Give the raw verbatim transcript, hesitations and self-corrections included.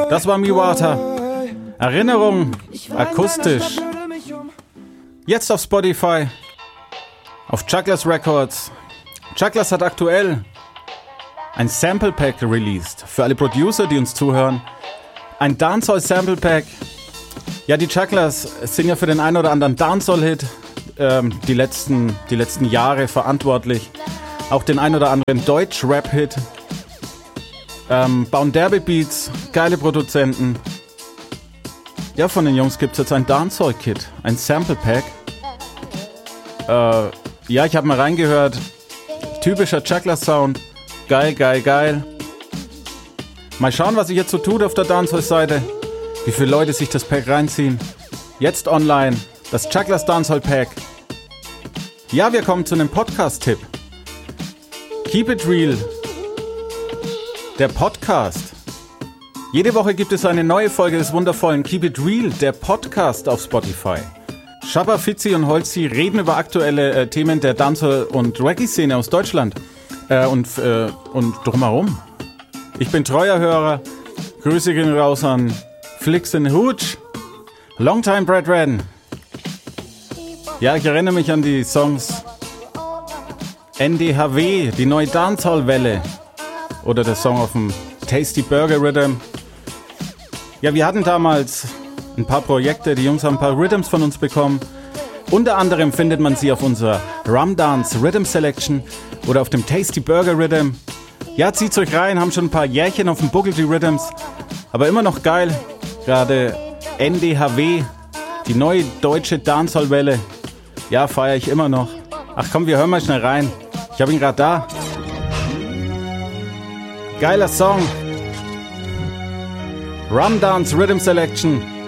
Das war Miwata. Erinnerung, akustisch. Jetzt auf Spotify, auf Chucklers Records. Chucklers hat aktuell ein Sample Pack released. Für alle Producer, die uns zuhören. Ein Dancehall Sample Pack. Ja, die Chucklers sind ja für den einen oder anderen Dancehall-Hit ähm, die letzten, die letzten Jahre verantwortlich. Auch den einen oder anderen Deutsch-Rap-Hit. Ähm, bauen Derby-Beats, geile Produzenten. Ja, von den Jungs gibt es jetzt ein Dancehall-Kit, ein Sample-Pack. Äh, ja, ich habe mal reingehört. Typischer Chuckler-Sound. Geil, geil, geil. Mal schauen, was sich jetzt so tut auf der Dancehall-Seite. Wie viele Leute sich das Pack reinziehen. Jetzt online, das Chucklers Dancehall-Pack. Ja, wir kommen zu einem Podcast-Tipp. Keep It Real. Der Podcast. Jede Woche gibt es eine neue Folge des wundervollen Keep It Real, der Podcast auf Spotify. Shabba, Fitzi und Holzi reden über aktuelle äh, Themen der Dancehall- und Reggae-Szene aus Deutschland äh, und, äh, und drumherum. Ich bin treuer Hörer. Grüße gehen raus an Flix and Hooch. Longtime Brethren. Ja, ich erinnere mich an die Songs N D H W, die neue Dancehall-Welle. Oder der Song auf dem Tasty Burger Rhythm. Ja, wir hatten damals ein paar Projekte, die Jungs haben ein paar Rhythms von uns bekommen. Unter anderem findet man sie auf unserer Rum Dance Rhythm Selection oder auf dem Tasty Burger Rhythm. Ja, zieht's euch rein, haben schon ein paar Jährchen auf dem Buckel, die Rhythms. Aber immer noch geil. Gerade N D H W, die neue deutsche Dancehall-Welle. Ja, feiere ich immer noch. Ach komm, wir hören mal schnell rein. Ich habe ihn gerade da. Geiler Song. Rum Dance Rhythm Selection.